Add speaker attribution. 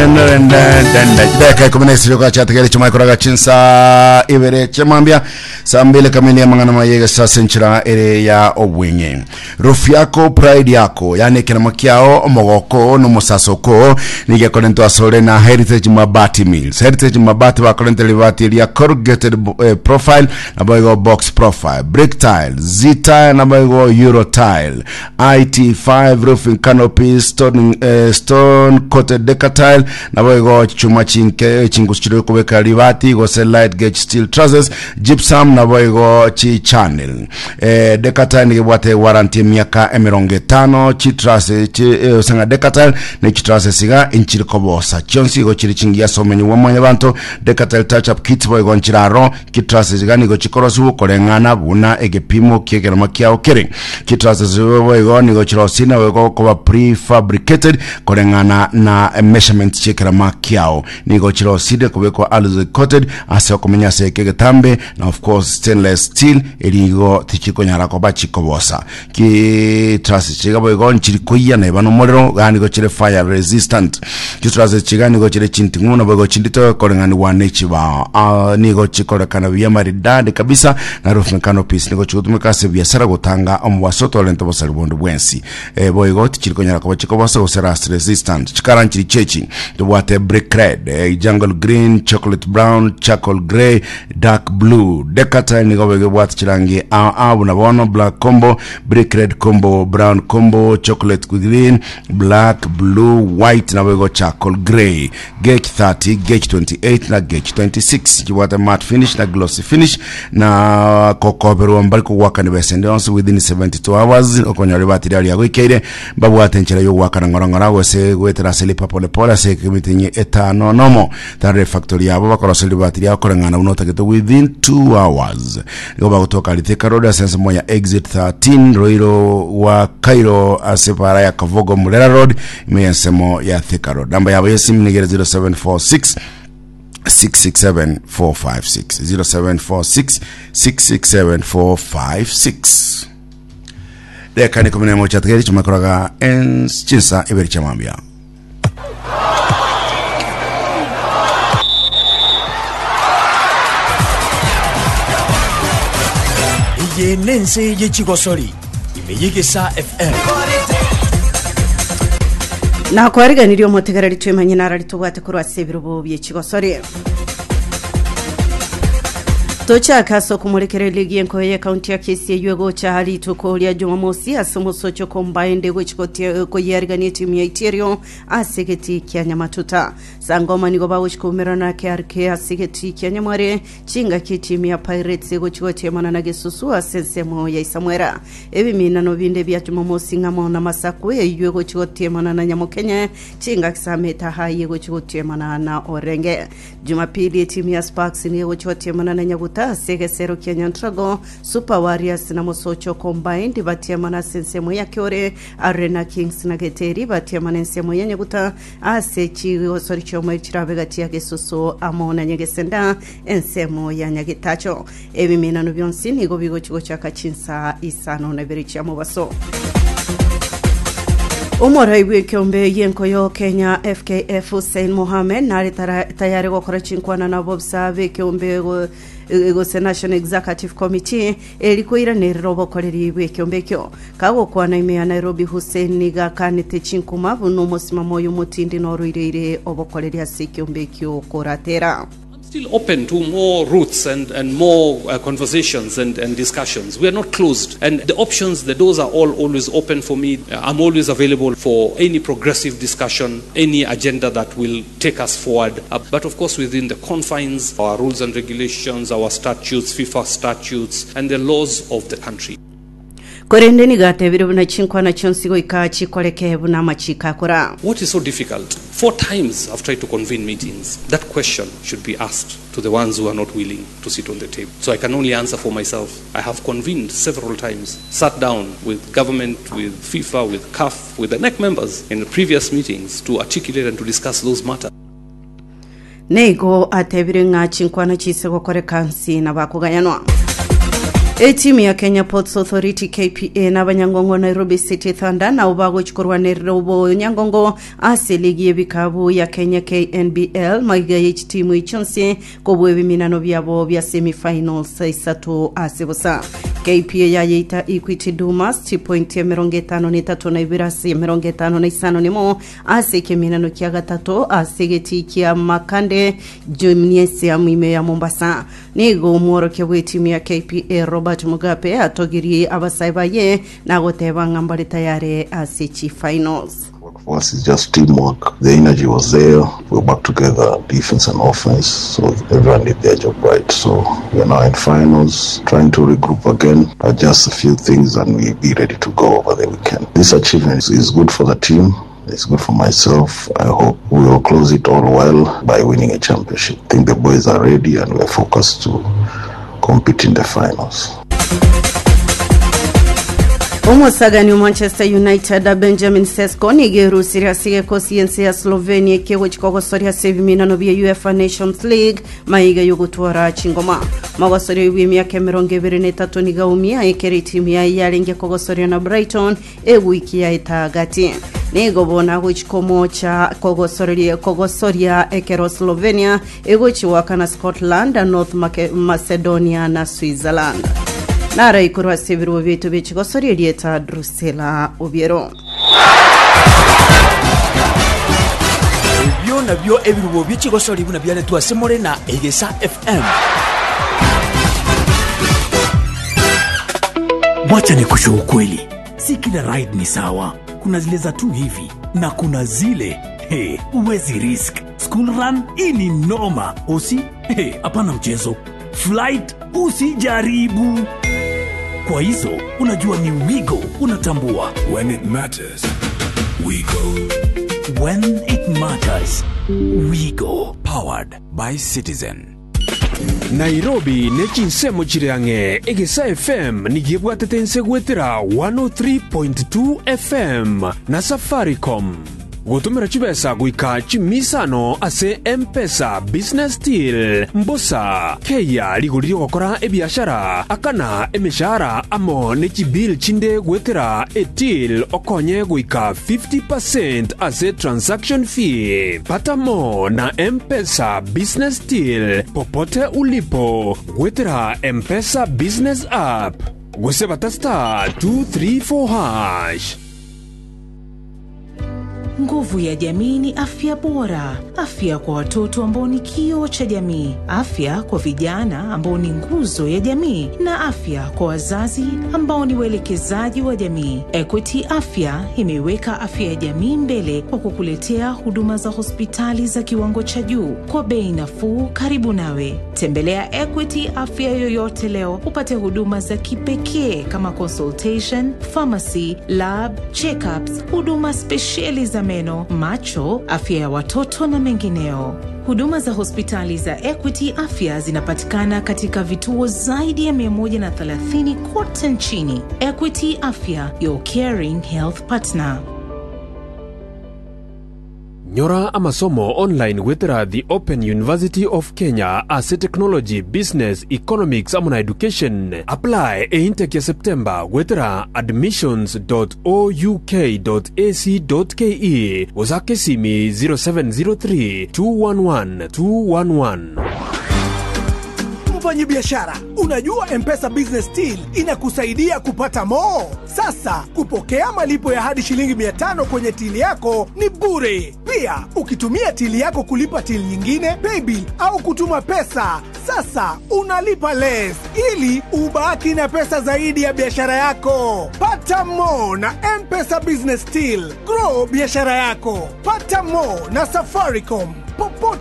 Speaker 1: Deka ikuminesiri kwa chategeli chuma ikuraga chinsa ibere chamambia sambile kamili ya mangana mayega sasa nchira ere ya obwingi rufu yako pride yako yani kina makiao mogoko no musasoko nige konento asole na Heritage Mabati Mills. Heritage Mabati wa konento livati ya corrugated profile na boigo box profile brick tile Z-tile na boigo Euro tile IT5 roofing canopy stone coated decker tile na boigo chuma chingushiro kubeka livati go light gauge steel trusses gypsum na boigo chi channel decker tile ni wate warranty miaka 50 chi trusses usanga decker tile ni chi trusses siga inchiri kobosa chonsi go chiri chingia somenyi wamanya bantu decker tile touch up kit boigo nchiraro ki trusses gani go chikorosu kolengana buna egepimo kiekera makiao kere ki trusses boigo ni go chirosina boigo ko prefabricated kolengana na measurement chekera makiao ni go chiroside kubeko aluzi coated ase okomenya sekege tambe na of course stainless steel eligo tichiko nyara ko bachikobosa ki trusses chiga boigo nchiri koya na ibano molero gani go chire fire resistant ki trusses chiga ni go chire chintinguna boigo chindito kolengani wanechi ba ni go chikora kana biyamari dade kabisa na roofing canopies ni go chutumika se biasara gutanga omwasoto lento bosalibondo bwensi boigo tichiko nyara ko bachikobosa go rust resistant chikara nchiri chechi to wate brick red jungle green chocolate brown charcoal gray dark blue decatile ni go bege wate chirangi na bono black combo brick red combo brown combo chocolate green black blue white na bege charcoal gray gauge 30 gauge 28 na gauge 26 jiwate matte finish na glossy finish na kokobero mbali ko waka ni besendance within 72 hours okonyore batiri ya gwikeire babu atenchera yo waka ngorongora wese gwetera selipa pole pole se kimitinye etano nomo tare factory yabo bakora selipa batiri akorengana unota geto within 2 hours ngoba kutoka Thika Road sense moya exit 13 Roiro wa Cairo asepara ya Kavogo Mulera Road imeyasemo ya Thika Road namba yabo yesimu nigere 0746 667-456 0746-667-456 Deka ni kumine mocha tegeri chumakuraga ens chinsa iberi chamambia
Speaker 2: Iye nense ye chigosori imeyigesa FM
Speaker 3: na kwariga niriyo motegarari twemanye narari tubwate kurwa sebirubo bye chigosori Tocha kaso kumurekere ligi yenkoye county ya Kisii yugo cha hali tukolia Jumamosi asomosocho combined wechikote koyarigani timu ya Iterio asigeti kyanyamatuta sangoma nigoba wechkomera na KRK asigeti kyanyamware chinga kitimu ya Pirates gochikote manana gesusu asensemo ya Isamwera ebimina no binde bya Jumamosi ngamo na masakwe yugo chikote manana nyamokenya chinga kisameta haye gochikote manana Orenge Jumapili timu ya Sparks ni gochikote manana nyaguta Segesero Kenya Trago Super Warriors na Mosocho combined batia mana sensemo ya Kiore Arena Kings na Geteri batia mana nsemo ya Nyaguta asechi osoricho maichirabe gatia gesusu amona nyegesenda ensemo ya Nyagitacho ebimina no byonsi nigo bigo chigo chaka chinsa isano na biricha mubaso Umora ibikombe yenkoyo Kenya FKF Hussein Mohamed nari tayari gukora chinkwana na Bobsa bikombe go National Executive Committee elikoira ne robo koreri ibikombe kyo kago kwana ime ya Nairobi Hussein niga kanete chinkuma buno musimamo y'umutindi no ruirire obokoreri asikombe kyo koratera
Speaker 4: Still open to more routes and more conversations and discussions. We are not closed. And the options, the doors are always open for me. I'm always available for any progressive discussion, any agenda that will take us forward. But of course within the confines of our rules and regulations, our statutes, FIFA statutes, and the laws of the country.
Speaker 3: Korende ni gatebire buna chinkwana chonsigo ikachi koleke buna machika kora.
Speaker 4: What is so difficult? 4 times I've tried to convene meetings. That question should be asked to the ones who are not willing to sit on the table. So I can only answer for myself. I have convened several times, sat down with government, with FIFA, with CAF, with the NEC members in the previous meetings to articulate and to discuss those matters.
Speaker 3: Nego atebire nga chinkwana chisego kore kansi na bakuganyanwa. Timu ya Kenya Ports Authority KPA na Banyangongo Nairobi City Thunder na ubago chikorwa Nairobi Nyangongo ase ligi y'ebikabu ya Kenya KNBL maiga timu ichonse kobwe biminano byabo bya semifinals isatu ase bosa. KPA yayeita Equity Dumas point ya 53 na ibirasi 55 nimo ase keminano kya gatatu ase geti kya Makande Jumniesi ya mwime ya Mombasa. Nigo mworo kya timu ya KPA Robert Mugabe atogiri abasaibaye na goteba ngambali tayari ase finals.
Speaker 5: For us, it's just teamwork. The energy was there. We were back together, defense and offense. So everyone did their job right. So we're now in finals, trying to regroup again, adjust a few things, and we'll be ready to go over the weekend. This achievement is good for the team. It's good for myself. I hope we will close it all well by winning a championship. I think the boys are ready and we're focused to compete in the finals.
Speaker 3: Omosagani Manchester United Benjamin Sesko nigeru siriasige kosiense ya Slovenia kewo chikogosoria seviminano bya UEFA Nations League maiga yogutwara chingoma magosoria y'imyaka 23 nigaumia ekeri timu ya yalenge kogosoria na Brighton wiki ya itagati nego bona guchikomo cha kogosoria ekero Slovenia egochiwaka na Scotland and North Macedonia na Switzerland. Nara ikurwa seviru vitu bichigosori lieta Drusela Obiero.
Speaker 2: Ebyo nabyo ebirubo bichigosori buna byale twasemore na Egesa FM. Wacha nikushe ukweli. Si kila ride ni sawa. Kuna zile za tu hivi na kuna zile uwezi risk. School run ini noma. Osi hapana mchezo. Flight usijaribu. Kwa hizo unajua ni Wigo unatambua.
Speaker 6: When it matters, we go.
Speaker 2: When it matters, Wigo.
Speaker 6: Powered by Citizen.
Speaker 7: Nairobi nechinsemo chirange Egesa FM nigiebwatetense gwetera 103.2 FM na Safaricom. Gotumira chibesa guika chimisano ase M-Pesa business deal mbosa keya liguliri gokora ebiashara akana emishara amo nechibil chinde gwetera etil okonye guika 50% ase transaction fee. Pata mo na M-Pesa business deal popote ulipo gwetera M-Pesa business app gweseba star 234 hash.
Speaker 8: Nguvu ya jamii ni afya bora. Afya kwa watoto ambao ni kioo cha jamii. Afya kwa vijana ambao ni nguzo ya jamii. Na afya kwa wazazi ambao ni waelekezaji wa jamii. Equity Afya imeweka afya ya jamii mbele kwa kukuletea huduma za hospitali za kiwango cha juu kwa bei nafuu karibu nawe. Tembelea Equity Afya yoyote leo upate huduma za kipekee kama consultation, pharmacy, lab, check-ups, huduma speciali za meno, macho, afya ya watoto na mengineo. Huduma za hospitali za Equity Afya zinapatikana katika vituo zaidi ya 130 kote nchini. Equity Afya, your caring health partner.
Speaker 7: Nyora amasomo online wetera the Open University of Kenya as technology, business, economics amuna education. Apply intake ya September wetera admissions.ouk.ac.ke. Uzake simi 0703 211 211.
Speaker 9: Mfanyi biashara, unajua M-Pesa Business Deal inakusaidia kupata more. Sasa, kupokea malipo ya hadi shilingi 500 kwenye tili yako ni bure. Pia, ukitumia tili yako kulipa tili nyingine, paybill au kutuma pesa, sasa unalipa less ili ubaki na pesa zaidi ya biashara yako. Pata more na M-Pesa Business Deal. Grow biashara yako. Pata more na Safaricom. Popote